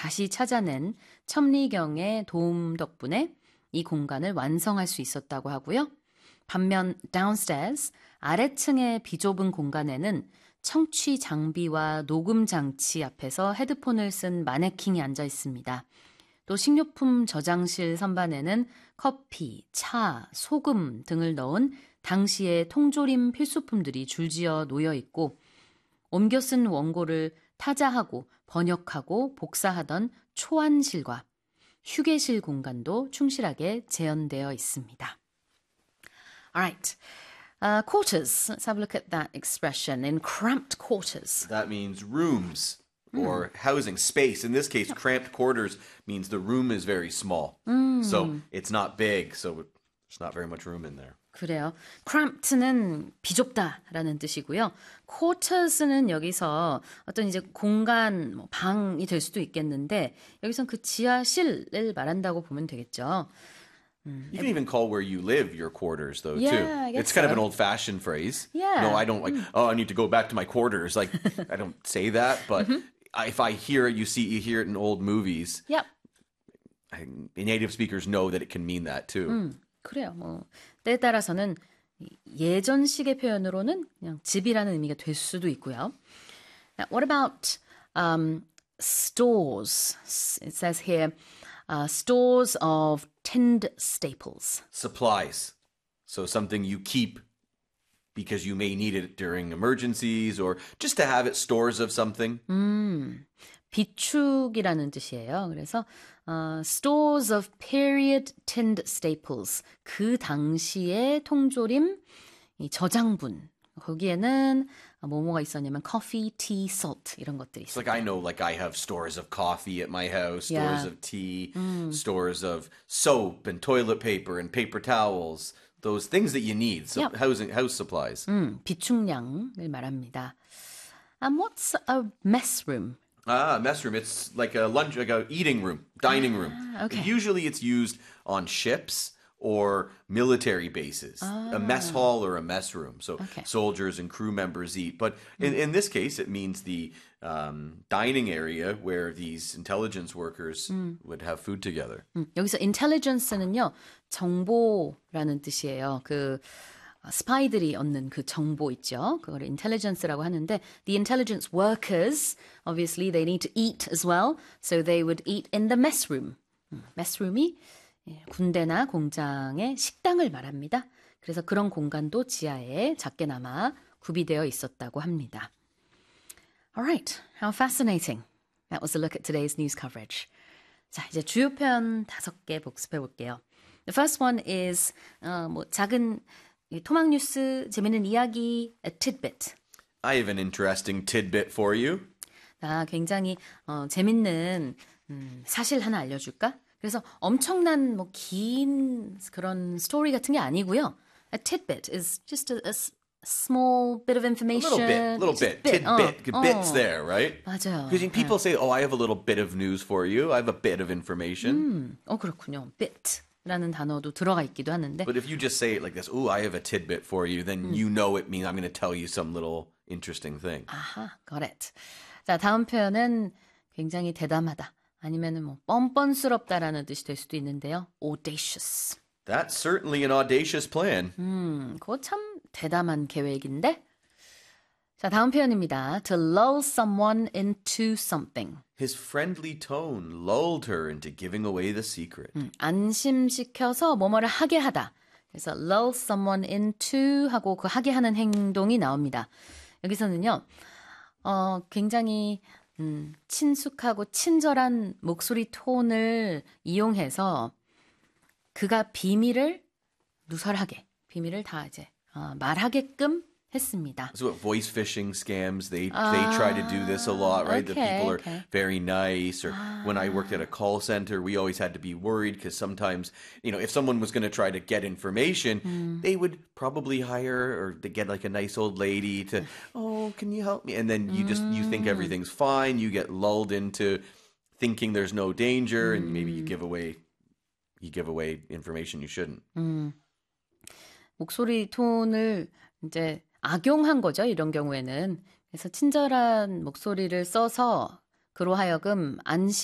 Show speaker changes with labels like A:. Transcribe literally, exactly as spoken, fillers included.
A: 다시 찾아낸 첨리경의 도움 덕분에 이 공간을 완성할 수 있었다고 하고요. 반면 downstairs, 아래층의 비좁은 공간에는 청취 장비와 녹음 장치 앞에서 헤드폰을 쓴 마네킹이 앉아 있습니다. 또 식료품 저장실 선반에는 커피, 차, 소금 등을 넣은 당시의 통조림 필수품들이 줄지어 놓여 있고 옮겨 쓴 원고를 타자하고 번역하고 복사하던 초안실과 휴게실 공간도 충실하게 재현되어 있습니다. Alright, uh, quarters. Let's have a look at that expression. In cramped quarters.
B: That means rooms or housing space. In this case, cramped quarters means the room is very small. So it's not big, so there's not very much room in there.
A: 그래요. cramped는 비좁다라는 뜻이고요. quarters는 여기서 어떤 이제 공간, 뭐 방이 될 수도 있겠는데 여기선 그 지하실을 말한다고 보면 되겠죠.
B: You can even call where you live your quarters, though,
A: Yeah,
B: too.
A: I guess
B: It's kind
A: so.
B: of an old-fashioned phrase.
A: Yeah.
B: No, I don't like, oh, I need to go back to my quarters. Like, I don't say that, but I, if I hear it, you see, you hear it in old movies.
A: Yep.
B: I, native speakers know that it can mean that, too.
A: 음, 그래요. 뭐 때에 따라서는 예전식의 표현으로는 그냥 집이라는 의미가 될 수도 있고요. Now, what about um, stores? It says here, uh, stores of tinned staples.
B: Supplies. So something you keep because you may need it during emergencies or just to have it, stores of something.
A: 음, 비축이라는 뜻이에요. 그래서 uh, stores of period tinned staples. 그 당시의 통조림 이 저장분. 거기에는 뭐뭐가 있었냐면 coffee, tea, salt 이런 것들이
B: It's
A: 있어요.
B: like I know, like I have stores of coffee at my house,
A: Yeah.
B: stores of tea, stores of soap and toilet paper and paper towels. Those things that you need, so
A: Yep.
B: housing, house supplies.
A: 음, 비축량을 말합니다. And what's a mess room?
B: Ah, mess room. It's like a lunch, like a eating room, dining room.
A: okay.
B: Usually, it's used on ships or military bases, a mess hall or a mess room. So
A: Okay.
B: soldiers and crew members eat. But in, in this case, it means the um, dining area where these intelligence workers would have food together.
A: 음, 여기서 intelligence는요, 정보라는 뜻이에요. 그 스파이들이 얻는 그 정보 있죠. 그걸 intelligence라고 하는데 the intelligence workers, obviously they need to eat as well. So they would eat in the mess room. 음, mess room이 군대나 공장의 식당을 말합니다. 그래서 그런 공간도 지하에 작게나마 구비되어 있었다고 합니다. Alright, how fascinating. That was a look at today's news coverage. 자, 이제 주요 표현 다섯 개 복습해 볼게요. The first one is 어, 뭐 작은 토막 뉴스, 재미있는 이야기, a tidbit.
B: I have an interesting tidbit for you.
A: 나 굉장히 어, 재밌는 음, 사실 하나 알려줄까? 그래서 엄청난 뭐 긴 그런 스토리 같은 게 아니고요. A tidbit is just a, a small bit of
B: A
A: information.
B: little bit, little
A: Just
B: bit, tidbit,
A: 어,
B: bits
A: 어.
B: there, right?
A: 맞아요.
B: Because people say, oh, I have a little bit of news for you. I have a bit of information.
A: 음, 어 그렇군요. bit라는 단어도 들어가 있기도 하는데.
B: But if you just say it like this, oh, I have a tidbit for you, then you know it means I'm going to tell you some little interesting thing.
A: 아하, got it. 자, 다음 표현은 굉장히 대담하다. 아니면은 뭐 뻔뻔스럽다라는 뜻이 될 수도 있는데요. audacious.
B: That's certainly an audacious plan.
A: 음, 그거 참 대담한 계획인데. 자, 다음 표현입니다. To lull someone into something.
B: His friendly tone lulled her into giving away the secret.
A: 음, 안심시켜서 뭐뭐를 하게 하다. 그래서 lull someone into 하고 그 하게 하는 행동이 나옵니다. 여기서는요. 어, 굉장히 음, 친숙하고 친절한 목소리 톤을 이용해서 그가 비밀을 누설하게, 비밀을 다 이제 어, 말하게끔 했습니다.
B: So what voice phishing scams, they they try to do this a lot, right? The
A: okay,
B: people are
A: okay.
B: very nice. Or when I worked at a call center, we always had to be worried because sometimes, you know, if someone was going to try to get information, they would probably hire or to get like a nice old lady to, oh, can you help me? And then you just you think everything's fine. You get lulled into thinking there's no danger, and maybe you give away you give away information you shouldn't.
A: 음, 목소리 톤을 이제 악용한 거죠. 이런 경우에는. 그래서 친절한 목소리를 써서 그로 하여금 안심